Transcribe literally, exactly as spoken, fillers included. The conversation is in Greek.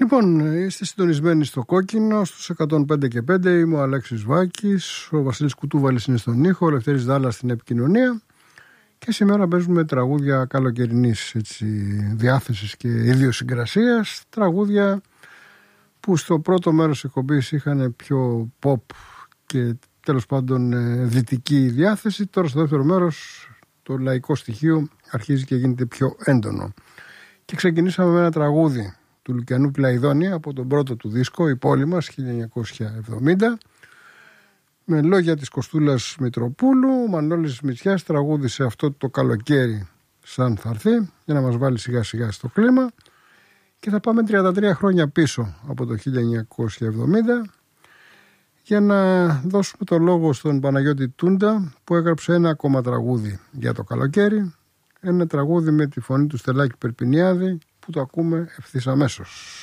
Λοιπόν, είστε συντονισμένοι στο Κόκκινο, στους εκατόν πέντε και πέντε. Είμαι ο Αλέξης Βάκης, ο Βασίλης Κουτούβαλης είναι στον ήχο, ο Λευτέρης Δάλλας στην επικοινωνία. Και σήμερα παίζουμε τραγούδια καλοκαιρινής έτσι, διάθεσης και ιδιοσυγκρασίας. Τραγούδια που στο πρώτο μέρος εκπομπής είχαν πιο pop και τέλος πάντων δυτική διάθεση. Τώρα στο δεύτερο μέρος το λαϊκό στοιχείο αρχίζει και γίνεται πιο έντονο. Και ξεκινήσαμε με ένα τραγούδι του Λουκιανού Πλαϊδόνη από τον πρώτο του δίσκο, «Η πόλη μας», χίλια εννιακόσια εβδομήντα, με λόγια της Κωστούλας Μητροπούλου. Ο Μανώλης Μητσιάς τραγούδισε αυτό το καλοκαίρι σαν θα έρθει, για να μας βάλει σιγά σιγά στο κλίμα. Και θα πάμε τριάντα τρία χρόνια πίσω από το χίλια εννιακόσια εβδομήντα για να δώσουμε το λόγο στον Παναγιώτη Τούντα, που έγραψε ένα ακόμα τραγούδι για το καλοκαίρι. Ένα τραγούδι με τη φωνή του Στελάκη Περπινιάδη που το ακούμε ευθύς αμέσως.